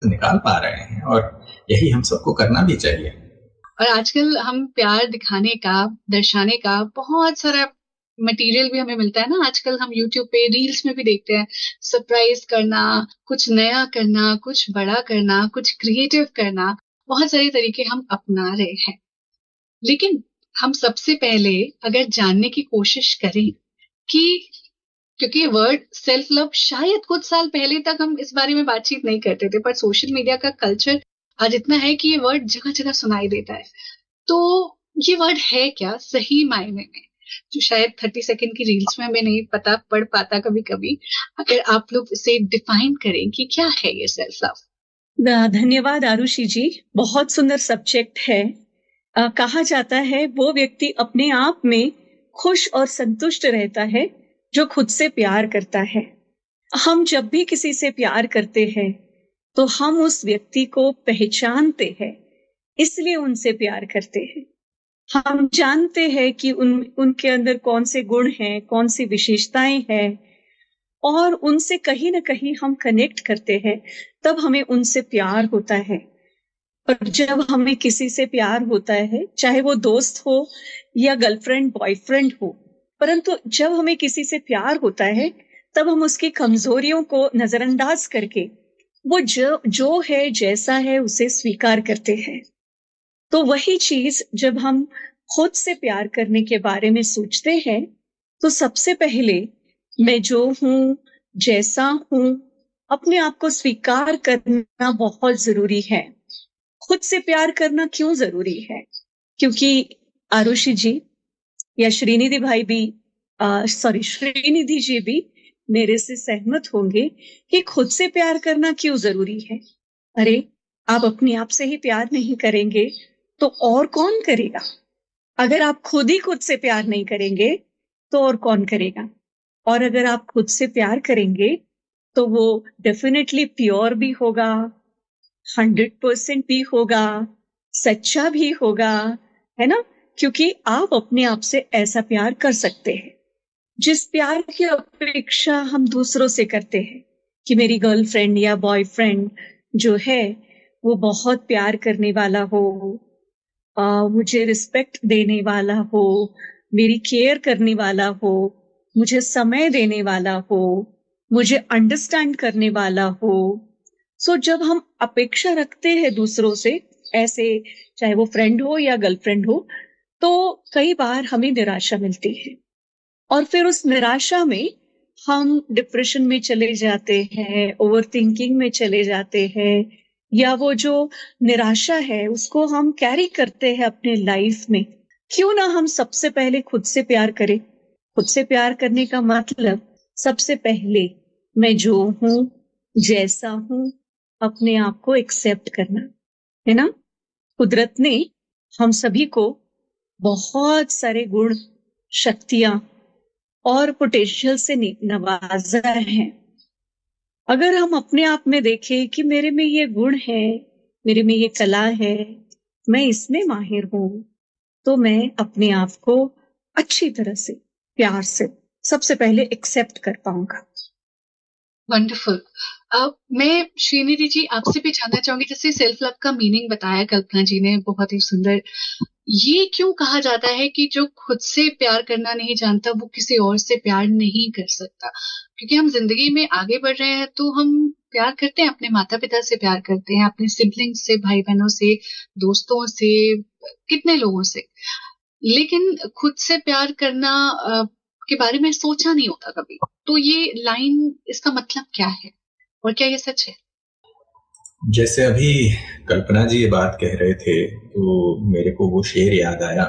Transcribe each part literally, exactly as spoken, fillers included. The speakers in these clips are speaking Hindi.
निकाल पा रहे हैं और यही हम सबको करना भी चाहिए। और आजकल हम प्यार दिखाने का, दर्शाने का बहुत सारा मटेरियल भी हमें मिलता है ना। आजकल हम यूट्यूब पे रील्स में भी देखते हैं, सरप्राइज करना, कुछ नया करना, कुछ बड़ा करना, कुछ क्रिएटिव करना, बहुत सारे तरीके हम अपना रहे हैं। लेकिन हम सबसे पहले अगर जानने की कोशिश करें कि, क्योंकि वर्ड सेल्फ लव शायद कुछ साल पहले तक हम इस बारे में बातचीत नहीं करते थे, पर सोशल मीडिया का कल्चर आज इतना है कि ये वर्ड जगह जगह सुनाई देता है। तो ये वर्ड है क्या सही मायने में, जो शायद थर्टी सेकेंड की रील्स में हमें नहीं पता पड़ पाता कभी कभी। अगर आप लोग इसे डिफाइन करें कि क्या है ये सेल्फ लव। धन्यवाद आरुषि जी, बहुत सुंदर सब्जेक्ट है। आ, कहा जाता है वो व्यक्ति अपने आप में खुश और संतुष्ट रहता है जो खुद से प्यार करता है। हम जब भी किसी से प्यार करते हैं तो हम उस व्यक्ति को पहचानते हैं, इसलिए उनसे प्यार करते हैं। हम जानते हैं कि उन उनके अंदर कौन से गुण हैं, कौन सी विशेषताएं हैं, और उनसे कहीं ना कहीं हम कनेक्ट करते हैं, तब हमें उनसे प्यार होता है। और जब हमें किसी से प्यार होता है, चाहे वो दोस्त हो या गर्लफ्रेंड बॉयफ्रेंड हो, परंतु जब हमें किसी से प्यार होता है तब हम उसकी कमजोरियों को नजरअंदाज करके वो जो जो है, जैसा है, उसे स्वीकार करते हैं। तो वही चीज जब हम खुद से प्यार करने के बारे में सोचते हैं तो सबसे पहले मैं जो हूं, जैसा हूं, अपने आप को स्वीकार करना बहुत जरूरी है। खुद से प्यार करना क्यों जरूरी है? क्योंकि आरुषि जी या श्रीनिधि भाई भी, सॉरी श्रीनिधि जी भी मेरे से सहमत होंगे कि खुद से प्यार करना क्यों जरूरी है। अरे, आप अपने आप से ही प्यार नहीं करेंगे तो और कौन करेगा? अगर आप खुद ही खुद से प्यार नहीं करेंगे तो और कौन करेगा? और अगर आप खुद से प्यार करेंगे तो वो डेफिनेटली प्योर भी होगा, हंड्रेड परसेंट भी होगा, सच्चा भी होगा, है ना? क्योंकि आप अपने आप से ऐसा प्यार कर सकते हैं जिस प्यार की अपेक्षा हम दूसरों से करते हैं कि मेरी गर्लफ्रेंड या बॉयफ्रेंड जो है वो बहुत प्यार करने वाला हो, आ, मुझे रिस्पेक्ट देने वाला हो, मेरी केयर करने वाला हो, मुझे समय देने वाला हो, मुझे अंडरस्टैंड करने वाला हो। सो so, जब हम अपेक्षा रखते हैं दूसरों से ऐसे, चाहे वो फ्रेंड हो या गर्लफ्रेंड हो, तो कई बार हमें निराशा मिलती है और फिर उस निराशा में हम डिप्रेशन में चले जाते हैं, ओवर थिंकिंग में चले जाते हैं, या वो जो निराशा है उसको हम कैरी करते हैं अपने लाइफ में। क्यों ना हम सबसे पहले खुद से प्यार करें। खुद से प्यार करने का मतलब सबसे पहले मैं जो हूं, जैसा हूं, अपने आप को एक्सेप्ट करना है ना। कुदरत ने हम सभी को बहुत सारे गुण, शक्तियां और पोटेंशियल से नवाजा है। अगर हम अपने आप में देखें कि मेरे में ये गुण है, मेरे में ये कला है, मैं इसमें माहिर हूं, तो मैं अपने आप को अच्छी तरह से, प्यार से सबसे पहले एक्सेप्ट कर पाऊंगा। वंडरफुल। अब मैं श्रीनिधि जी आपसे भी जानना चाहूंगी, जैसे सेल्फ लव का मीनिंग बताया कल्पना जी ने बहुत ही सुंदर। ये क्यों कहा जाता है कि जो खुद से प्यार करना नहीं जानता वो किसी और से प्यार नहीं कर सकता? क्योंकि हम जिंदगी में आगे बढ़ रहे हैं तो हम प्यार करते हैं, अपने माता पिता से प्यार करते हैं, अपने सिबलिंग्स से, भाई बहनों से, दोस्तों से, कितने लोगों से, लेकिन खुद से प्यार करना आ, के बारे में सोचा नहीं होता कभी। तो ये लाइन, इसका मतलब क्या है और क्या ये सच है? जैसे अभी कल्पना जी ये बात कह रहे थे तो मेरे को वो शेर याद आया,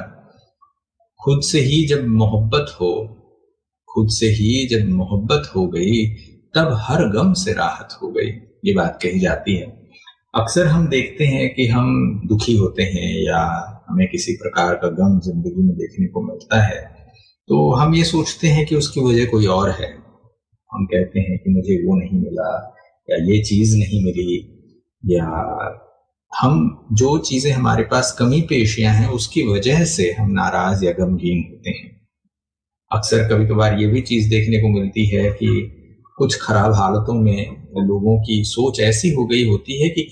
खुद से ही जब मोहब्बत हो, खुद से ही जब मोहब्बत हो गई तब हर गम से राहत हो गई। ये बात कही जाती है। अक्सर हम देखते हैं कि हम दुखी होते हैं या हमें किसी प्रकार का गम जिंदगी में देखने को मिलता है तो हम ये सोचते हैं कि उसकी वजह कोई और है। हम कहते हैं कि मुझे वो नहीं मिला या ये चीज नहीं मिली, या हम जो चीजें हमारे पास कमी पेशियां हैं उसकी वजह से हम नाराज या गमगीन होते हैं। अक्सर कभी कभार ये भी चीज देखने को मिलती है कि कुछ खराब हालतों में लोगों की सोच ऐसी हो गई होती है कि